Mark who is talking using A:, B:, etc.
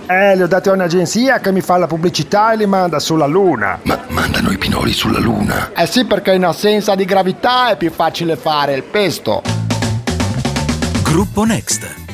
A: Li ho dati a un'agenzia che mi fa la pubblicità e li manda sulla Luna.
B: Ma mandano i pinoli sulla Luna?
C: Eh sì, perché in assenza di gravità è più facile fare il pesto.
D: Gruppo Next.